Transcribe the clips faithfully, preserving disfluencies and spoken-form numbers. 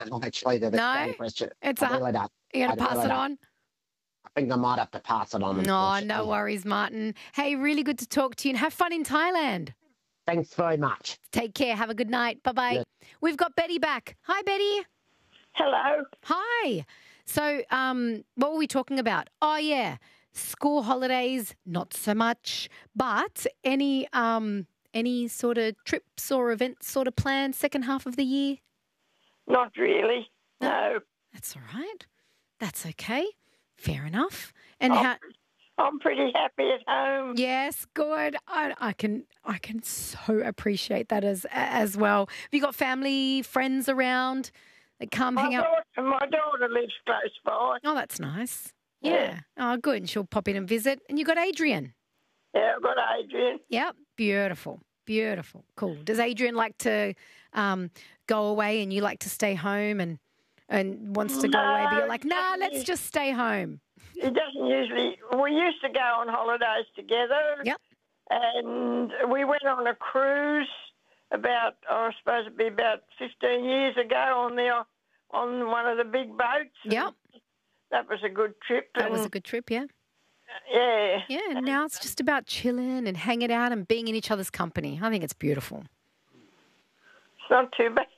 know, actually, that it's No? a question. It's I a, really don't. you're I going to pass really it don't. on? I think I might have to pass it on. No, no unfortunately. worries, Martin. Hey, really good to talk to you and have fun in Thailand. Thanks very much. Take care. Have a good night. Bye-bye. Yeah. We've got Betty back. Hi, Betty. Hello. Hi. So um, what were we talking about? Oh, yeah, school holidays, not so much. But any um, any sort of trips or events sort of planned second half of the year? Not really. No. That's all right. That's okay. Fair enough. And I'm, how... I'm pretty happy at home. Yes, good. I, I can I can so appreciate that as as well. Have you got family, friends around that come My hang out? daughter, my daughter lives close by. Oh, that's nice. Yeah. Yeah. Oh, good. And she'll pop in and visit. And you got Adrian. Yeah, I've got Adrian. Yep. Beautiful. Beautiful. Cool. Does Adrian like to um, go away and you like to stay home and and wants to go No, away, but you're like, he nah, doesn't let's use- just stay home. He doesn't usually. We used to go on holidays together. Yep. And we went on a cruise about, oh, I suppose it'd be about fifteen years ago on the on one of the big boats. Yep. That was a good trip. That was and, a good trip, yeah. Yeah. Yeah, and now it's just about chilling and hanging out and being in each other's company. I think it's beautiful. It's not too bad.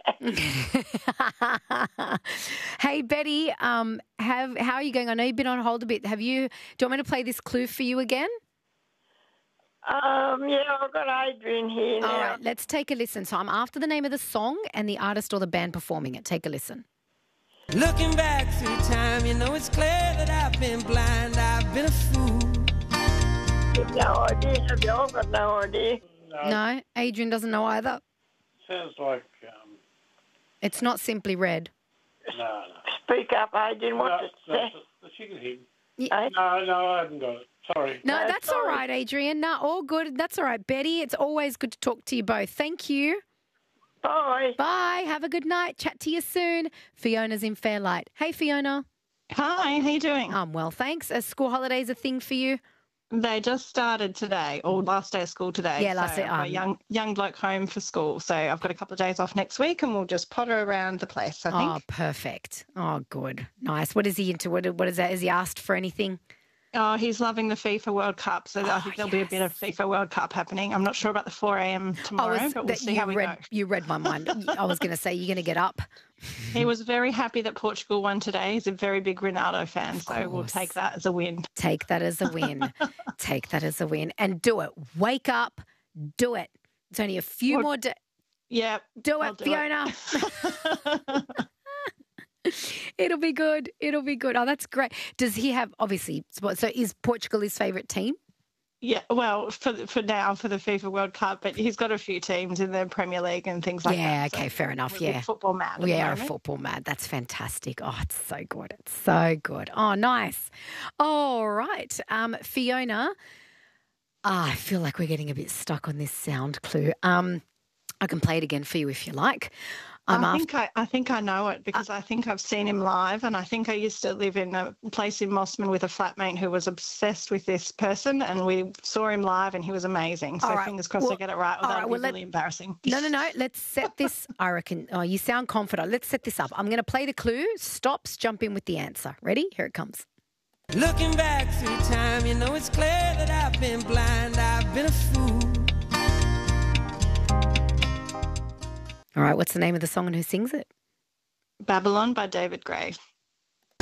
Hey, Betty, um, have how are you going? I know you've been on hold a bit. Have you? Do you want me to play this clue for you again? Um, yeah, I've got Adrian here now. All right, let's take a listen. So I'm after the name of the song and the artist or the band performing it. Take a listen. Looking back through time, you know it's clear that I've been blind, I've been a fool. You've no idea, have you? I've got no idea. No, No, Adrian doesn't know either. sounds like um, It's not Simply Red. no, no. Speak up, Adrian. no, What's it no, say? no, she can hear. Eh? No, no, I haven't got it. Sorry. No, No, that's all sorry. right, Adrian. No, all good. That's all right, Betty. It's always good to talk to you both. Thank you. Bye. Bye. Have a good night. Chat to you soon. Fiona's in Fairlight. Hey, Fiona. Hi, how you doing? I'm well, thanks. Are school holidays a thing for you? They just started today, or last day of school today. Yeah, last so day, I've got a um, young young bloke home for school, so I've got a couple of days off next week, and we'll just potter around the place. I Oh, think. perfect. Oh, good. Nice. What is he into? What, what is that? Has he asked for anything? Oh, he's loving the FIFA World Cup, so I Oh, think there'll be a bit of yes. FIFA World Cup happening. I'm not sure about the four a.m. tomorrow, was- but we'll that see you how we read, go. You read my mind. I was going to say, you're going to get up. He was very happy that Portugal won today. He's a very big Ronaldo fan, so we'll course. take that as a win. Take that as a win. Take that as a win. And do it. Wake up. Do it. It's only a few Well, more days. Yeah. Do I'll it, do Fiona. it. It'll be good. It'll be good. Oh, that's great. Does he have, obviously, so is Portugal his favourite team? Yeah, well, for for now, for the FIFA World Cup, but he's got a few teams in the Premier League and things like Yeah, that. okay, fair enough, we're a bit yeah. football mad. at We the are a moment. football mad. That's fantastic. Oh, it's so good. It's so good. Oh, nice. All right. Um, Fiona, ah, I feel like we're getting a bit stuck on this sound clue. Um, I can play it again for you if you like. I'm I after. think I, I think I know it because I think I've seen him live, and I think I used to live in a place in Mossman with a flatmate who was obsessed with this person, and we saw him live, and he was amazing. So All right. fingers crossed Well, I get it right, or all that'll right, be well, let- really embarrassing. No, no, no. Let's set this. I reckon. Oh, you sound confident. Let's set this up. I'm going to play the clue. Stops. Jump in with the answer. Ready? Here it comes. Looking back through time, you know it's clear that I've been blind, I've been a fool. All right. What's the name of the song and who sings it? Babylon by David Gray.